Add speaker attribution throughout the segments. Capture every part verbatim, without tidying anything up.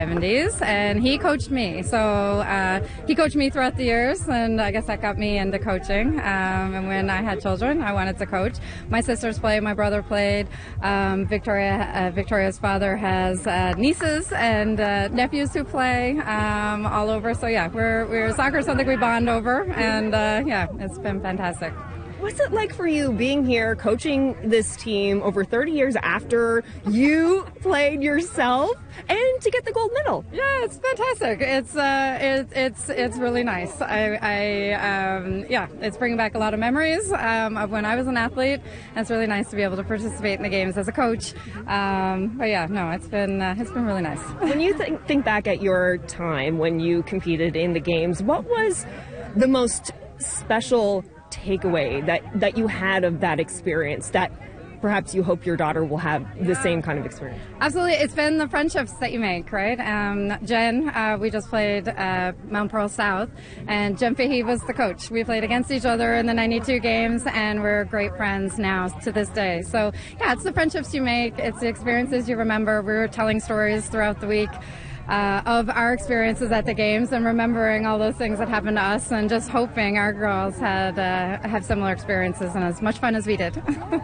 Speaker 1: seventies, and he coached me. So uh, he coached me throughout the years, and I guess that got me into coaching. Um, and when I had children, I wanted to coach. My sisters played, my brother played. Um, Victoria, uh, Victoria's father has uh, nieces and uh, nephews who play um, all over. So yeah, we're we're soccer is something we bond over, and uh, yeah, it's been fantastic.
Speaker 2: What's it like for you being here, coaching this team over thirty years after you played yourself, and to get the gold medal?
Speaker 1: Yeah, it's fantastic. It's uh, it, it's it's really nice. I, I um, yeah, it's bringing back a lot of memories um, of when I was an athlete, and it's really nice to be able to participate in the games as a coach. Um, but yeah, no, it's been uh, it's been really nice.
Speaker 2: When you th- think back at your time when you competed in the games, what was the most special takeaway that that you had of that experience that perhaps you hope your daughter will have the same kind of experience?
Speaker 1: Absolutely. It's been the friendships that you make, right? Um, Jen, uh, we just played uh, Mount Pearl South, and Jen Fahey was the coach. We played against each other in the ninety-two games, and we're great friends now to this day. So yeah, it's the friendships you make. It's the experiences you remember. We were telling stories throughout the week Uh, of our experiences at the games and remembering all those things that happened to us, and just hoping our girls had uh, have similar experiences and as much fun as we did.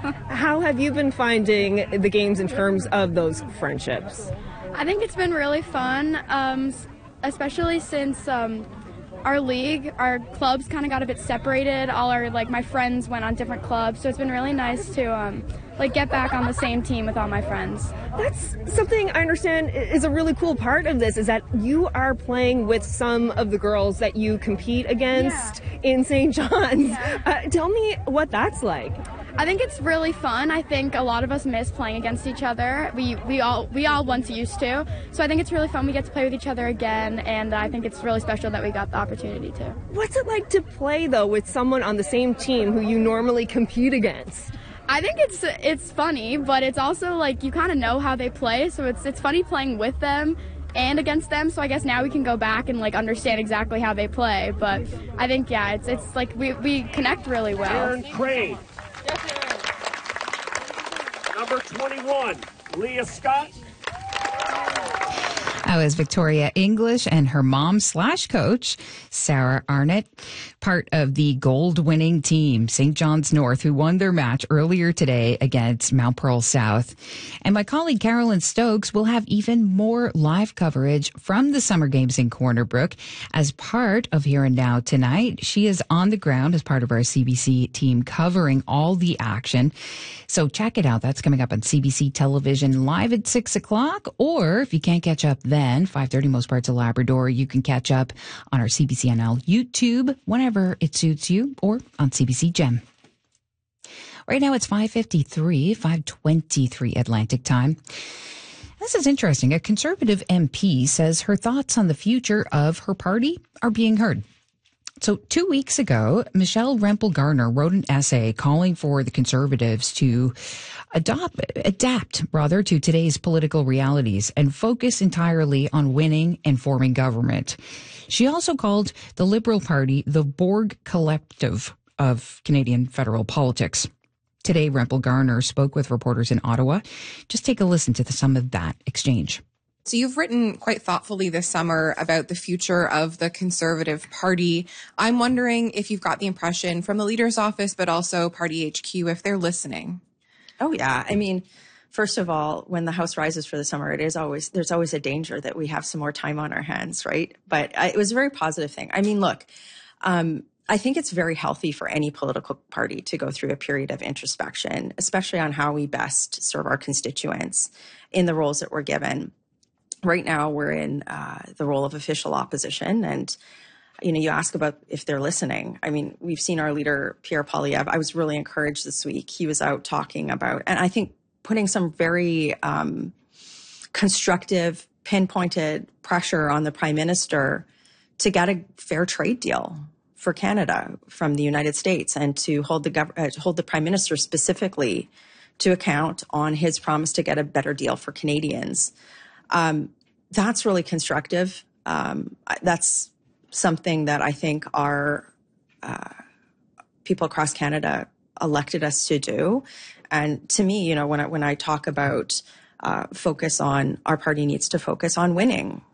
Speaker 2: How have you been finding the games in terms of those friendships?
Speaker 3: I think it's been really fun, um, especially since um, our league, our clubs kind of got a bit separated. All our, like, my friends went on different clubs, so it's been really nice to um, like get back on the same team with all my friends.
Speaker 2: That's something I understand is a really cool part of this, is that you are playing with some of the girls that you compete against yeah. in Saint John's. Yeah. Uh, tell me what that's like.
Speaker 3: I think it's really fun. I think a lot of us miss playing against each other. We we all we all once used to. So I think it's really fun. We get to play with each other again, and I think it's really special that we got the opportunity to.
Speaker 2: What's it like to play, though, with someone on the same team who you normally compete against?
Speaker 3: I think it's it's funny, but it's also like you kind of know how they play, so it's it's funny playing with them and against them. So I guess now we can go back and like understand exactly how they play. But I think yeah, it's it's like we we connect really well.
Speaker 4: Aaron Crane. Number twenty-one, Leah Scott.
Speaker 5: That was Victoria English and her mom slash coach, Sarah Arnott, part of the gold-winning team, Saint John's North, who won their match earlier today against Mount Pearl South. And my colleague Carolyn Stokes will have even more live coverage from the Summer Games in Corner Brook as part of Here and Now tonight. She is on the ground as part of our C B C team covering all the action. So check it out. That's coming up on C B C Television live at six o'clock. Or if you can't catch up then, five thirty most parts of Labrador, you can catch up on our C B C N L YouTube whenever it suits you, or on C B C Gem. Right now it's five fifty-three, five twenty-three Atlantic time. This is interesting. A Conservative M P says her thoughts on the future of her party are being heard. So two weeks ago, Michelle Rempel-Garner wrote an essay calling for the Conservatives to adopt, adapt rather to today's political realities and focus entirely on winning and forming government. She also called the Liberal Party the Borg Collective of Canadian federal politics. Today, Rempel-Garner spoke with reporters in Ottawa. Just take a listen to the, some of that exchange.
Speaker 6: So you've written quite thoughtfully this summer about the future of the Conservative Party. I'm wondering if you've got the impression from the leader's office, but also Party H Q, if they're listening.
Speaker 7: Oh, yeah. I mean, first of all, when the House rises for the summer, it is always, there's always a danger that we have some more time on our hands, right? But I, it was a very positive thing. I mean, look, um, I think it's very healthy for any political party to go through a period of introspection, especially on how we best serve our constituents in the roles that we're given. Right now, we're in uh, the role of official opposition. And, you know, you ask about if they're listening. I mean, we've seen our leader, Pierre Poilievre. I was really encouraged this week. He was out talking about, and I think putting some very um, constructive, pinpointed pressure on the Prime Minister to get a fair trade deal for Canada from the United States, and to hold the gov- uh, hold the Prime Minister specifically to account on his promise to get a better deal for Canadians. Um, that's really constructive. Um, that's something that I think our uh, people across Canada elected us to do. And to me, you know, when I, when I talk about uh, focus on, our party needs to focus on winning.